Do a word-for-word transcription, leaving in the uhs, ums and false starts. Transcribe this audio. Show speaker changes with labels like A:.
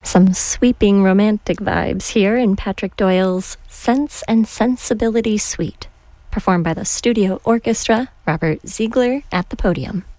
A: Some sweeping romantic vibes here in Patrick Doyle's Sense and Sensibility Suite, performed by the Studio Orchestra, Robert Ziegler at the podium.